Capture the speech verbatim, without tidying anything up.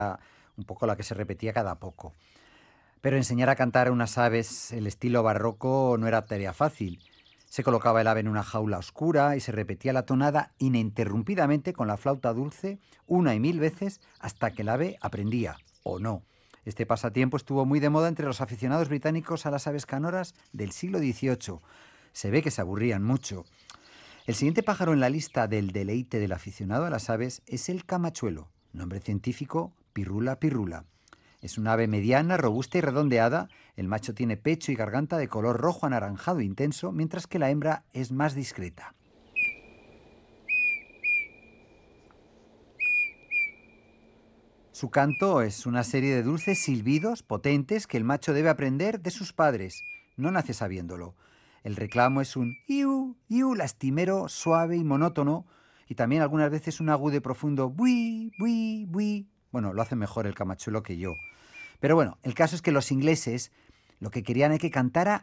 un poco la que se repetía cada poco. Pero enseñar a cantar a unas aves el estilo barroco no era tarea fácil. Se colocaba el ave en una jaula oscura y se repetía la tonada ininterrumpidamente con la flauta dulce una y mil veces hasta que el ave aprendía, o no. Este pasatiempo estuvo muy de moda entre los aficionados británicos a las aves canoras del siglo dieciocho. Se ve que se aburrían mucho. El siguiente pájaro en la lista del deleite del aficionado a las aves es el camachuelo, nombre científico Pirrula pirrula. Es una ave mediana, robusta y redondeada. El macho tiene pecho y garganta de color rojo anaranjado intenso, mientras que la hembra es más discreta. Su canto es una serie de dulces silbidos potentes que el macho debe aprender de sus padres. No nace sabiéndolo. El reclamo es un iu, iu lastimero, suave y monótono, y también algunas veces un agudo y profundo bui, bui, bui. Bueno, lo hace mejor el camachuelo que yo. Pero bueno, el caso es que los ingleses lo que querían es que cantara